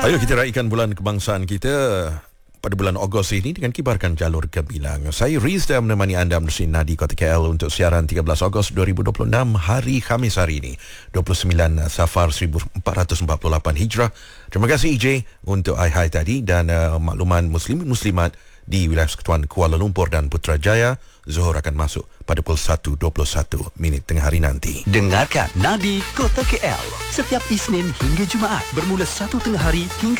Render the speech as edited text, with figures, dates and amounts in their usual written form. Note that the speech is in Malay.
Ayo kita raikan bulan kebangsaan kita pada bulan Ogos ini dengan kibarkan jalur gemilang. Saya Riz dan menemani anda menerusi Nadi Kota KL untuk siaran 13 Ogos 2026 hari Khamis hari ini 29 Safar 1448 Hijrah. Terima kasih EJ untuk hai tadi dan makluman muslimat di wilayah Persekutuan Kuala Lumpur dan Putrajaya. Zuhur akan masuk pada pukul 1.21 tengah hari nanti. Dengarkan Nadi Kota KL setiap Isnin hingga Jumaat bermula 1 tengah hari hingga